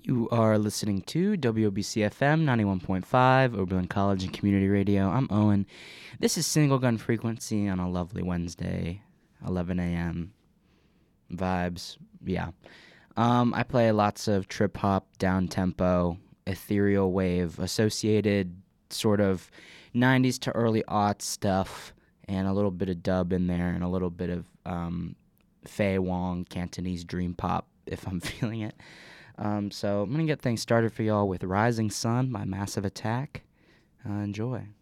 You are listening to WOBC FM 91.5, Oberlin College and Community Radio. I'm Owen. This is Single Gun Frequency on a lovely Wednesday, 11 a.m. Vibes, yeah. I play lots of trip-hop, down-tempo, ethereal wave, associated sort of 90s to early aughts stuff, and a little bit of dub in there, and a little bit of Faye Wong, Cantonese dream pop, if I'm feeling it. So I'm going to get things started for y'all with Rising Sun by Massive Attack. Enjoy.